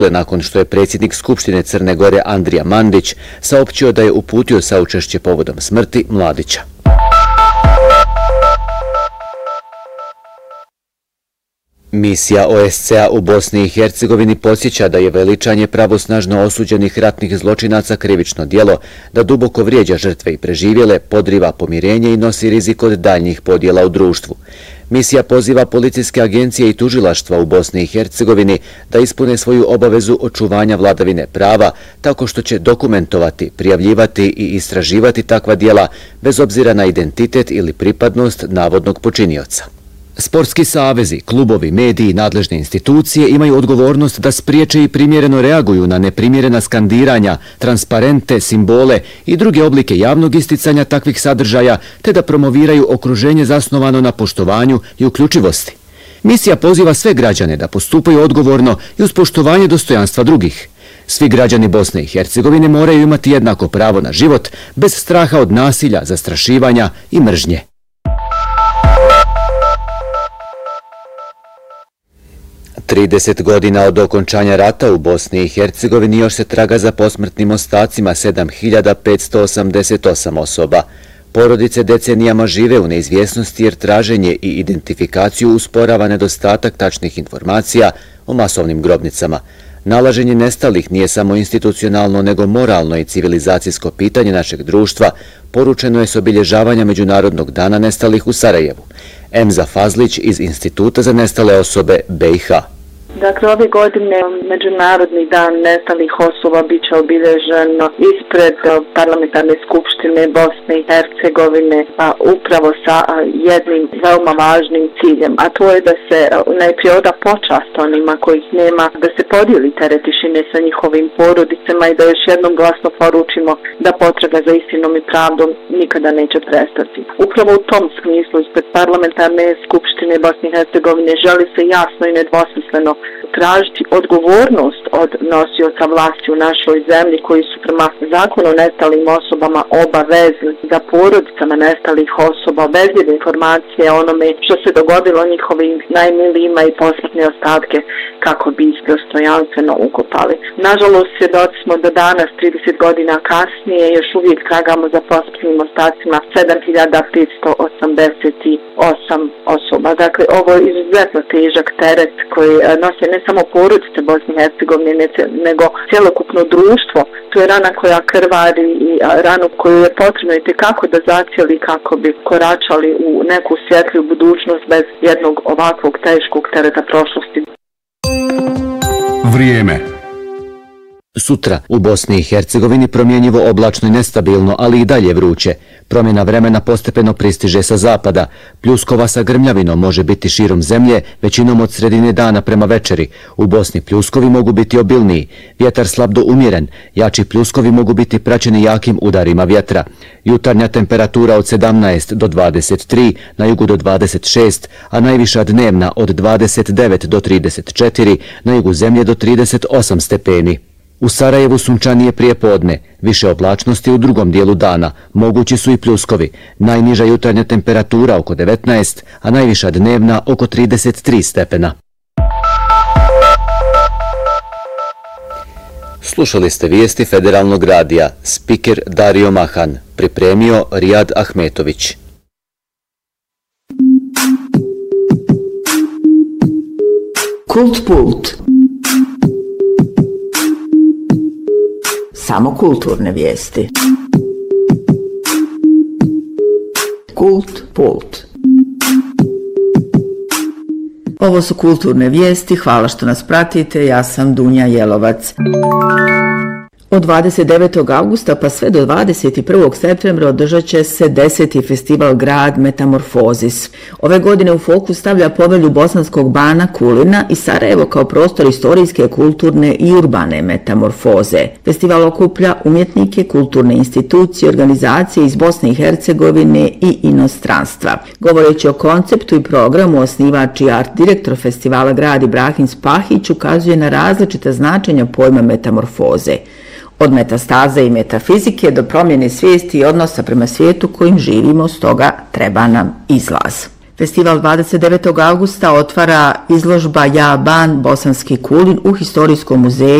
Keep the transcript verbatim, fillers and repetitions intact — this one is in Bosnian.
nakon što je predsjednik Skupštine Crne Gore Andrija Mandić saopćio da je uputio saučešće povodom smrti Mladića. Misija O S C-a u Bosni i Hercegovini podsjeća da je veličanje pravosnažno osuđenih ratnih zločinaca krivično djelo, da duboko vrijeđa žrtve i preživjele, podriva pomirenje i nosi rizik od daljnjih podjela u društvu. Misija poziva policijske agencije i tužilaštva u Bosni i Hercegovini da ispune svoju obavezu očuvanja vladavine prava tako što će dokumentovati, prijavljivati i istraživati takva djela bez obzira na identitet ili pripadnost navodnog počinioca. Sportski savezi, klubovi, mediji i nadležne institucije imaju odgovornost da spriječe i primjereno reaguju na neprimjerena skandiranja, transparente, simbole i druge oblike javnog isticanja takvih sadržaja, te da promoviraju okruženje zasnovano na poštovanju i uključivosti. Misija poziva sve građane da postupaju odgovorno i uz poštovanje dostojanstva drugih. Svi građani Bosne i Hercegovine moraju imati jednako pravo na život, bez straha od nasilja, zastrašivanja i mržnje. trideset godina od okončanja rata u Bosni i Hercegovini još se traga za posmrtnim ostacima sedam hiljada petsto osamdeset osam osoba. Porodice decenijama žive u neizvjesnosti jer traženje i identifikaciju usporava nedostatak tačnih informacija o masovnim grobnicama. Nalaženje nestalih nije samo institucionalno nego moralno i civilizacijsko pitanje našeg društva, poručeno je s obilježavanja Međunarodnog dana nestalih u Sarajevu. Emza Fazlić iz Instituta za nestale osobe B i H. Dakle, ove godine Međunarodni dan nestalih osoba bit će obilježen ispred Parlamentarne skupštine Bosne i Hercegovine, a upravo sa jednim veoma važnim ciljem, a to je da se najprije oda počast onima kojih nema, da se podijeli teret tišine sa njihovim porodicama i da još jednom glasno poručimo da potraga za istinom i pravdom nikada neće prestati. Upravo u tom smislu ispred Parlamentarne skupštine Bosne i Hercegovine želi se jasno i nedvosmisleno tražiti odgovornost od nosioca vlasti u našoj zemlji koji su prema zakonu o nestalim osobama obavezni da porodicama nestalih osoba obezbijede informacije o onome što se dogodilo njihovim najmilijima i posmrtne ostatke kako bi ih dostojanstveno ukopali. Nažalost, svjedoci smo da danas, trideset godina kasnije, još uvijek tragamo za posmrtnim ostacima sedam hiljada petsto osamdeset osam osoba. Dakle, ovo je izuzetno težak teret koji nose ne samo porodice Bosne i Hercegovine, nego cjelokupno društvo. To je rana koja krvari i ranu koju je potrebno i tekako da zacijeli kako bi koračali u neku svjetliju budućnost bez jednog ovakvog teškog tereta prošlosti. Vrijeme. Sutra u Bosni i Hercegovini promjenjivo oblačno i nestabilno, ali i dalje vruće. Promjena vremena postepeno pristiže sa zapada. Pljuskova sa grmljavinom može biti širom zemlje, većinom od sredine dana prema večeri. U Bosni pljuskovi mogu biti obilniji. Vjetar slab do umjeren. Jači pljuskovi mogu biti praćeni jakim udarima vjetra. Jutarnja temperatura od sedamnaest do dvadeset tri, na jugu do dvadeset šest, a najviša dnevna od dvadeset devet do trideset četiri, na jugu zemlje do trideset osam stepeni. U Sarajevu sunčanije prije podne, više oblačnosti u drugom dijelu dana, mogući su i pljuskovi, najniža jutarnja temperatura oko devetnaest, a najviša dnevna oko trideset tri stepena. Slušali ste vijesti Federalnog radija, spiker Dario Mahan, pripremio Rijad Ahmetović. Kult Pult. Samo kulturne vijesti. Kult Pult. Ovo su kulturne vijesti, hvala što nas pratite, ja sam Dunja Jelovac. Od dvadeset devetog augusta pa sve do dvadeset prvog septembra održat će se deseti festival Grad Metamorfozis. Ove godine u fokus stavlja povelju bosanskog Bana Kulina i Sarajevo kao prostor istorijske, kulturne i urbane metamorfoze. Festival okuplja umjetnike, kulturne institucije, organizacije iz Bosne i Hercegovine i inostranstva. Govoreći o konceptu i programu, osnivač i art direktor festivala Grad Ibrahim Spahić ukazuje na različita značenja pojma metamorfoze. Od metastaze i metafizike do promjene svijesti i odnosa prema svijetu kojim živimo, stoga treba nam izlaz. Festival dvadeset devetog augusta otvara izložba Ja Ban Bosanski Kulin u Historijskom muzeju